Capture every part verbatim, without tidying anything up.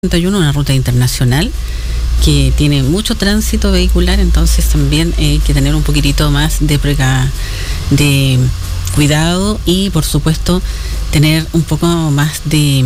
Una ruta internacional que tiene mucho tránsito vehicular, entonces también hay que tener un poquitito más de preca, de cuidado y por supuesto tener un poco más de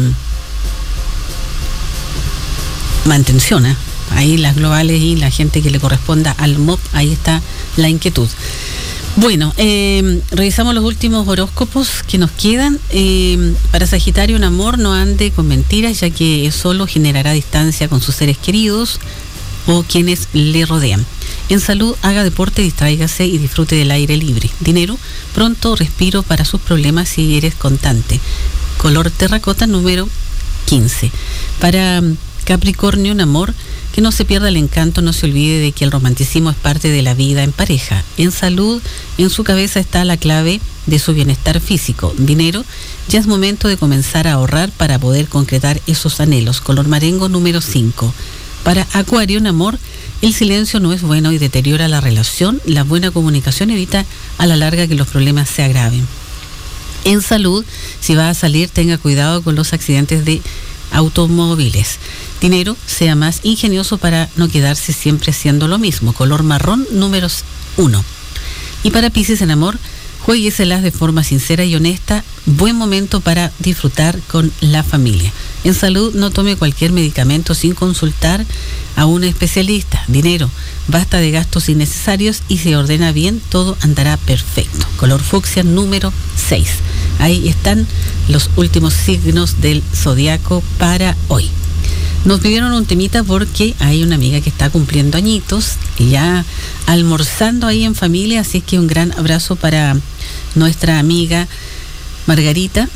mantención, ¿eh? Ahí las globales y la gente que le corresponda al M O P, ahí está la inquietud. Bueno, eh, revisamos los últimos horóscopos que nos quedan. Eh, para Sagitario, en amor, no ande con mentiras, ya que solo generará distancia con sus seres queridos o quienes le rodean. En salud, haga deporte, distráigase y disfrute del aire libre. Dinero, pronto respiro para sus problemas si eres constante. Color terracota, número quince. Para Capricornio, en amor, que no se pierda el encanto, no se olvide de que el romanticismo es parte de la vida en pareja. En salud, en su cabeza está la clave de su bienestar físico. Dinero, ya es momento de comenzar a ahorrar para poder concretar esos anhelos. Color marengo, número cinco. Para Acuario, en amor, el silencio no es bueno y deteriora la relación. La buena comunicación evita a la larga que los problemas se agraven. En salud, si va a salir, tenga cuidado con los accidentes de automóviles. Dinero, sea más ingenioso para no quedarse siempre haciendo lo mismo. Color marrón, número uno. Y para Piscis, en amor, juégueselas de forma sincera y honesta. Buen momento para disfrutar con la familia. En salud, no tome cualquier medicamento sin consultar a un especialista. Dinero, basta de gastos innecesarios y si ordena bien, todo andará perfecto. Color fucsia, número seis. Ahí están los últimos signos del zodiaco para hoy. Nos pidieron un temita porque hay una amiga que está cumpliendo añitos y ya almorzando ahí en familia, así es que un gran abrazo para nuestra amiga Margarita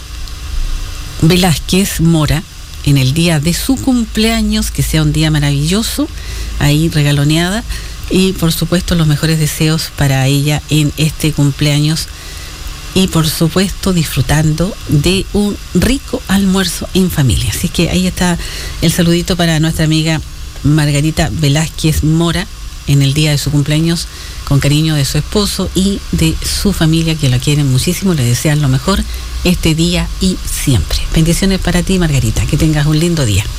Velázquez Mora en el día de su cumpleaños, que sea un día maravilloso, ahí regaloneada, y por supuesto los mejores deseos para ella en este cumpleaños. Y por supuesto disfrutando de un rico almuerzo en familia. Así que ahí está el saludito para nuestra amiga Margarita Velázquez Mora en el día de su cumpleaños, con cariño de su esposo y de su familia, que la quieren muchísimo, le desean lo mejor este día y siempre. Bendiciones para ti, Margarita, que tengas un lindo día.